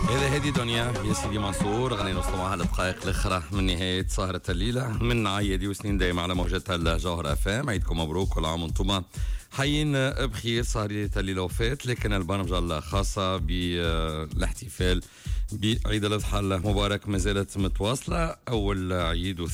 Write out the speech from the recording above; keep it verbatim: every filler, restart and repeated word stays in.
إذا هذه دنيا يا سيدي منصور غني نوصلوا معها الدقائق الأخرى من نهاية سهرة الليلة من عيدي وسنين دايما على موجات الجوهر اف ام. عيدكم مبروك، كل عام وانتم حيين بخير. سهرة الليلة وفات، لكن البرنامج الخاصة بالاحتفال بعيد الأضحى المبارك ما زالت متواصلة. أول عيد